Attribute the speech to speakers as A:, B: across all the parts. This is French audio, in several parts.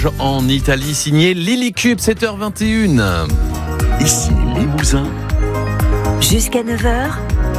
A: En Italie, signé Lily Cube, 7h21.
B: Ici Limousin.
C: Jusqu'à 9h.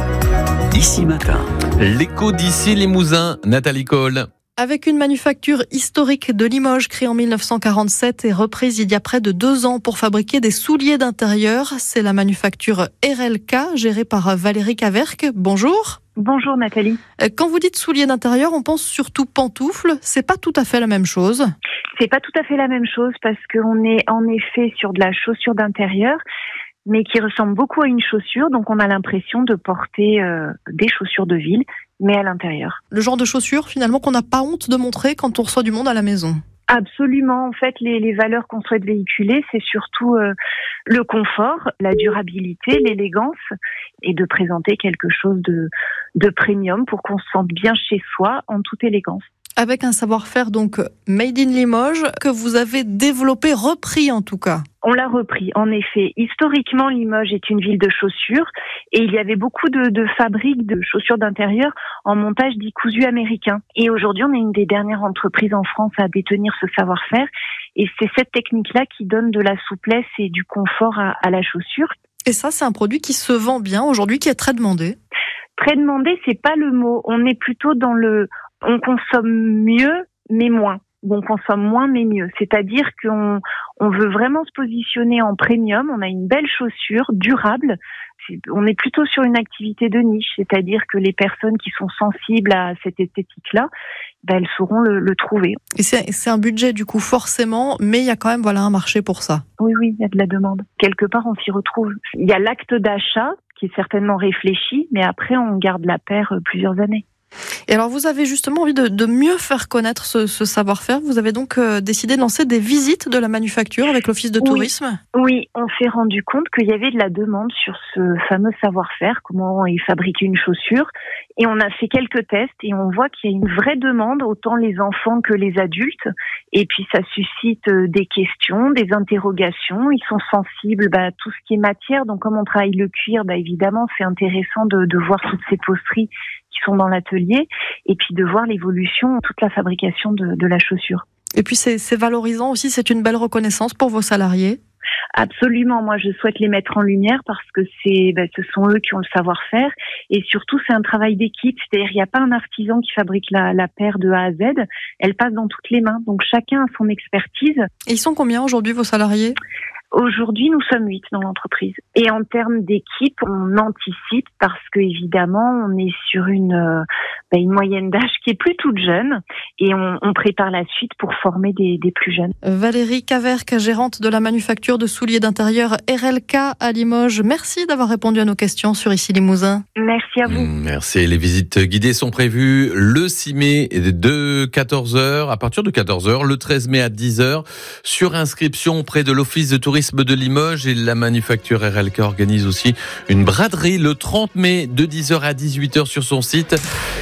B: Ici Matin.
A: L'écho d'ici Limousin, Nathalie Cole.
D: Avec une manufacture historique de Limoges créée en 1947 et reprise il y a près de 2 ans pour fabriquer des souliers d'intérieur, c'est la manufacture RLK gérée par Valérie Caverc. Bonjour.
E: Bonjour Nathalie.
D: Quand vous dites souliers d'intérieur, on pense surtout pantoufles. C'est pas tout à fait la même chose.
E: C'est pas tout à fait la même chose parce qu'on est en effet sur de la chaussure d'intérieur, mais qui ressemble beaucoup à une chaussure. Donc on a l'impression de porter des chaussures de ville, mais à l'intérieur.
D: Le genre de chaussures finalement qu'on n'a pas honte de montrer quand on reçoit du monde à la maison.
E: Absolument. En fait, les valeurs qu'on souhaite véhiculer, c'est surtout le confort, la durabilité, l'élégance et de présenter quelque chose de premium pour qu'on se sente bien chez soi en toute élégance.
D: Avec un savoir-faire donc made in Limoges que vous avez développé, repris en tout cas.
E: On l'a repris, en effet. Historiquement, Limoges est une ville de chaussures et il y avait beaucoup de fabriques de chaussures d'intérieur en montage dits cousus américain. Et aujourd'hui, on est une des dernières entreprises en France à détenir ce savoir-faire et c'est cette technique-là qui donne de la souplesse et du confort à la chaussure.
D: Et ça, c'est un produit qui se vend bien aujourd'hui, qui est très demandé.
E: Très demandé, c'est pas le mot. On est plutôt dans on consomme mieux, mais moins. On consomme moins, mais mieux. C'est-à-dire qu'on veut vraiment se positionner en premium. On a une belle chaussure, durable. On est plutôt sur une activité de niche. C'est-à-dire que les personnes qui sont sensibles à cette esthétique-là, elles sauront le trouver.
D: Et c'est un budget, du coup, forcément, mais il y a quand même un marché pour ça.
E: Oui, il y a de la demande. Quelque part, on s'y retrouve. Il y a l'acte d'achat qui est certainement réfléchi, mais après, on garde la paire plusieurs années.
D: Et alors, vous avez justement envie de mieux faire connaître ce savoir-faire. Vous avez donc décidé de lancer des visites de la manufacture avec l'Office de tourisme.
E: Oui, on s'est rendu compte qu'il y avait de la demande sur ce fameux savoir-faire, comment ils fabriquaient une chaussure. Et on a fait quelques tests et on voit qu'il y a une vraie demande, autant les enfants que les adultes. Et puis, ça suscite des questions, des interrogations. Ils sont sensibles à tout ce qui est matière. Donc, comme on travaille le cuir, évidemment, c'est intéressant de voir toutes ces posteries qui sont dans l'atelier et puis de voir l'évolution, toute la fabrication de la chaussure.
D: Et puis c'est valorisant aussi, c'est une belle reconnaissance pour vos salariés.
E: Absolument, moi je souhaite les mettre en lumière parce que ce sont eux qui ont le savoir-faire et surtout c'est un travail d'équipe, c'est-à-dire il n'y a pas un artisan qui fabrique la paire de A à Z, elle passe dans toutes les mains, donc chacun a son expertise.
D: Et ils sont combien aujourd'hui vos salariés ?
E: Aujourd'hui, nous sommes 8 dans l'entreprise. Et en termes d'équipe, on anticipe parce que évidemment, on est sur une moyenne d'âge qui est plus toute jeune et on prépare la suite pour former des plus jeunes.
D: Valérie Caverc, gérante de la manufacture de souliers d'intérieur RLK à Limoges. Merci d'avoir répondu à nos questions sur Ici Limousin.
E: Merci à vous.
A: Merci. Les visites guidées sont prévues le 6 mai de 14h, à partir de 14h, le 13 mai à 10h, sur inscription auprès de l'Office de tourisme de Limoges et la manufacture RLK organise aussi une braderie le 30 mai de 10h à 18h sur son site,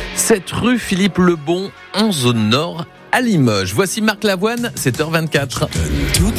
A: 7 rue Philippe Lebon en zone nord à Limoges. Voici Marc Lavoine, 7h24.